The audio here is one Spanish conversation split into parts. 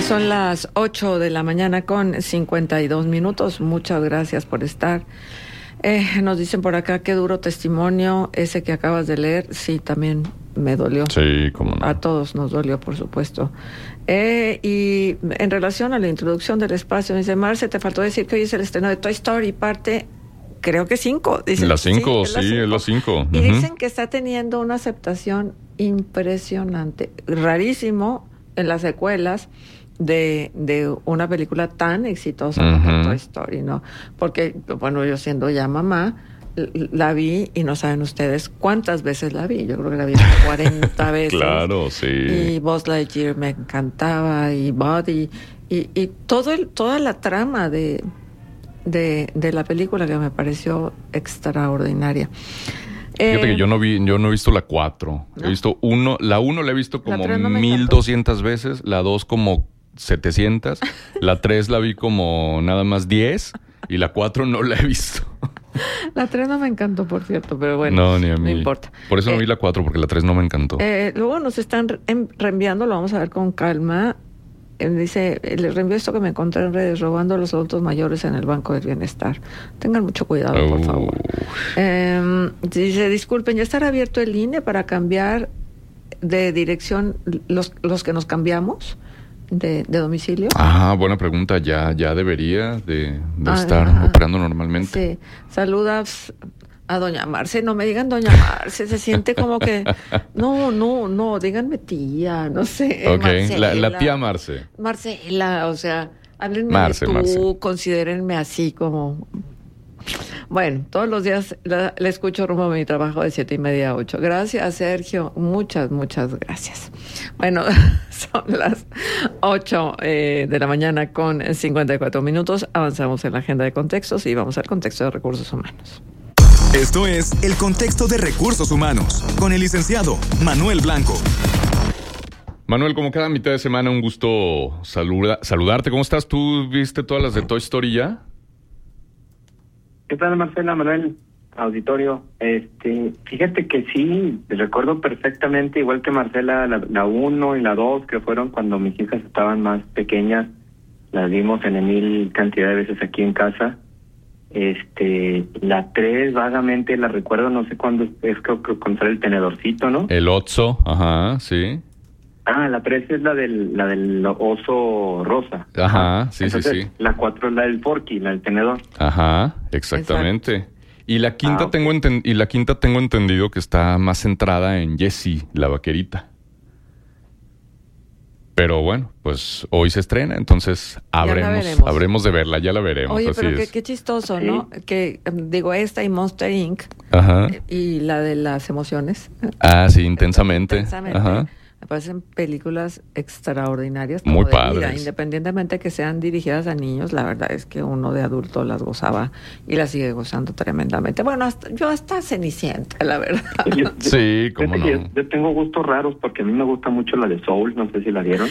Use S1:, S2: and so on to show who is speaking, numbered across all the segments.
S1: Son las 8 de la mañana con 52 minutos. Muchas gracias por estar. Nos dicen por acá, qué duro testimonio ese que acabas de leer. Sí, también me dolió.
S2: Sí, cómo no.
S1: A todos nos dolió, por supuesto. Y en relación a la introducción del espacio, me dice, Marce, te faltó decir que hoy es el estreno de Toy Story, parte, creo que 5.
S2: La 5, sí, es la 5.
S1: Y dicen que está teniendo una aceptación impresionante. Rarísimo en las secuelas de una película tan exitosa como Toy Story, ¿no? Porque, bueno, yo siendo ya mamá, la vi y no saben ustedes cuántas veces la vi. Yo creo que la vi 40 veces.
S2: Claro, sí.
S1: Y Buzz Lightyear me encantaba, y Buddy, y toda la trama de la película que me pareció extraordinaria.
S2: Fíjate que yo no he visto la 4. ¿No? He visto la 1 la he visto como 1200 veces, la 2 como 700, la 3 la vi como nada más 10 y la 4 no la he visto.
S1: La 3 no me encantó, por cierto, pero bueno,
S2: no, ni a mí.
S1: No importa.
S2: Por eso no vi la 4, porque la 3 no me encantó.
S1: Luego nos están reenviando, lo vamos a ver con calma. Dice, les reenvío esto que me encontré en redes, robando a los adultos mayores en el Banco del Bienestar. Tengan mucho cuidado, por favor. Dice, disculpen, ¿ya estará abierto el INE para cambiar de dirección los que nos cambiamos de domicilio?
S2: Buena pregunta. Ya debería de estar operando normalmente.
S1: Sí. Saludas a doña Marce. No me digan doña Marce, se siente como que no, díganme tía, no sé.
S2: Okay. La tía Marce.
S1: Marcela, o sea, háblenme
S2: Marce,
S1: de tú,
S2: Marce.
S1: Considérenme así como... Bueno, todos los días la escucho rumbo a mi trabajo de 7:30 a 8. Gracias, Sergio. Muchas gracias. Bueno, son las 8 de la mañana con 54 minutos. Avanzamos en la agenda de contextos y vamos al contexto de recursos humanos.
S3: Esto es El Contexto de Recursos Humanos, con el licenciado Manuel Blanco.
S2: Manuel, como cada mitad de semana, un gusto saludarte. ¿Cómo estás? ¿Tú viste todas las de Toy Story ya?
S4: ¿Qué tal, Marcela, Manuel, auditorio? Fíjate que sí, recuerdo perfectamente, igual que Marcela, la 1 y la 2, que fueron cuando mis hijas estaban más pequeñas. Las vimos en mil cantidad de veces aquí en casa. La 3 vagamente la recuerdo, no sé cuándo es, creo que con el tenedorcito, ¿no?
S2: El Otso, sí.
S4: La 3 es la del oso rosa.
S2: Sí.
S4: Entonces,
S2: sí.
S4: La 4 es la del Forky, la del tenedor.
S2: Exactamente.
S1: Exacto.
S2: Y la quinta tengo entendido que está más centrada en Jessie, la vaquerita. Pero bueno, pues hoy se estrena, entonces habremos de verla, ya la veremos.
S1: Oye,
S2: así
S1: pero
S2: es.
S1: qué chistoso, ¿no? Que digo, esta y Monster Inc. Y la de las emociones.
S2: Sí, intensamente. Ajá.
S1: Me parecen películas extraordinarias.
S2: Muy
S1: de
S2: padres.
S1: vida. Independientemente que sean dirigidas a niños, la verdad es que uno de adulto las gozaba y las sigue gozando tremendamente. Bueno, yo hasta Cenicienta, la verdad.
S2: Sí, cómo no.
S4: Yo tengo gustos raros porque a mí me gusta mucho la de Soul, no sé si la vieron.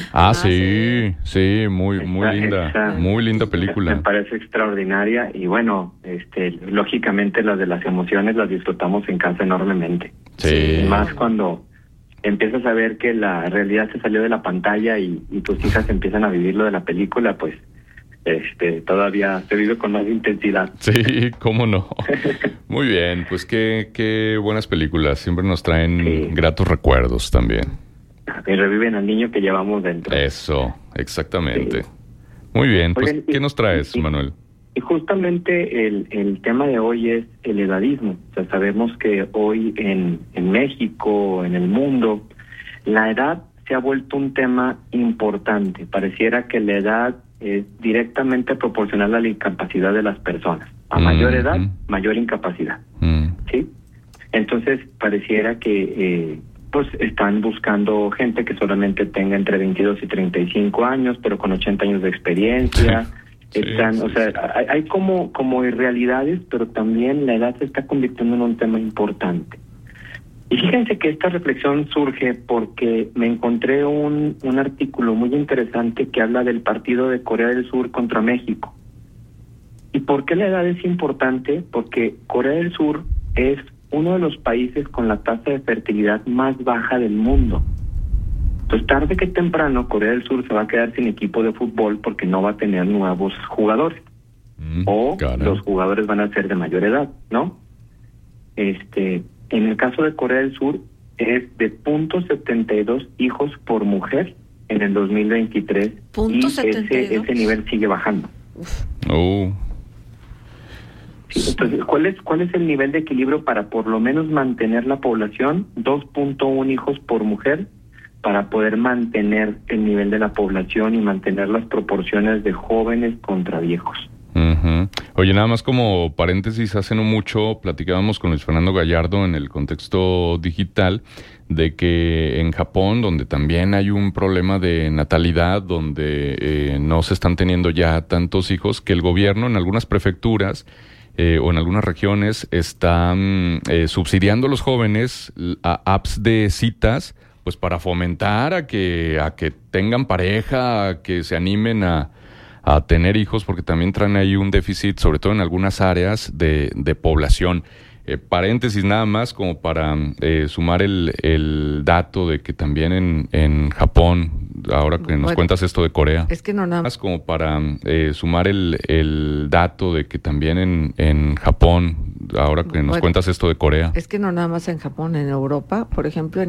S2: Sí, muy linda, muy linda película.
S4: Me parece extraordinaria y bueno, lógicamente las de las emociones las disfrutamos en casa enormemente.
S2: Sí.
S4: Y más cuando empiezas a ver que la realidad se salió de la pantalla y tus hijas empiezan a vivir lo de la película, pues todavía se vive con más intensidad.
S2: Sí, cómo no. Muy bien, pues qué buenas películas, siempre nos traen gratos recuerdos también.
S4: Y reviven al niño que llevamos dentro.
S2: Eso, exactamente. Sí. Muy bien, pues
S4: Oigan,
S2: ¿qué nos traes, Manuel?
S4: Y justamente el tema de hoy es el edadismo. O sea, sabemos que hoy en México, en el mundo, la edad se ha vuelto un tema importante. Pareciera que la edad es directamente proporcional a la incapacidad de las personas. A mayor edad, mayor incapacidad. ¿Sí? Entonces, pareciera que pues están buscando gente que solamente tenga entre 22 y 35 años, pero con 80 años de experiencia. O sea, hay como irrealidades, pero también la edad se está convirtiendo en un tema importante. Y fíjense que esta reflexión surge porque me encontré un artículo muy interesante que habla del partido de Corea del Sur contra México. ¿Y por qué la edad es importante? Porque Corea del Sur es uno de los países con la tasa de fertilidad más baja del mundo. Entonces, tarde que temprano, Corea del Sur se va a quedar sin equipo de fútbol porque no va a tener nuevos jugadores. O los jugadores van a ser de mayor edad, ¿no? En el caso de Corea del Sur, es de 0.72 hijos por mujer en el 2023. Y ese nivel sigue bajando. Sí, entonces, ¿cuál es el nivel de equilibrio para por lo menos mantener la población? 2.1 hijos por mujer, para poder mantener el nivel de la población y mantener las proporciones de jóvenes contra viejos.
S2: Uh-huh. Oye, nada más como paréntesis, hace no mucho platicábamos con Luis Fernando Gallardo en el contexto digital de que en Japón, donde también hay un problema de natalidad, donde no se están teniendo ya tantos hijos, que el gobierno en algunas prefecturas o en algunas regiones están subsidiando a los jóvenes a apps de citas, pues para fomentar a que tengan pareja, a que se animen a tener hijos, porque también traen ahí un déficit, sobre todo en algunas áreas de población. Paréntesis nada más, como para sumar el dato de que también en Japón, ahora que nos cuentas esto de Corea.
S1: Es que no nada más.
S2: Como para sumar el dato de que también en Japón, ahora que nos cuentas esto de Corea.
S1: Es que no nada más en Japón, en Europa, por ejemplo,